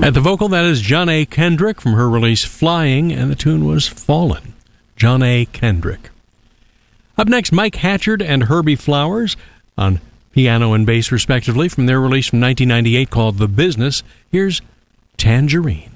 At the vocal, that is John A. Kendrick from her release Flying, and the tune was Fallen. John A. Kendrick. Up next, Mike Hatchard and Herbie Flowers on piano and bass respectively from their release from 1998 called The Business. Here's Tangerine.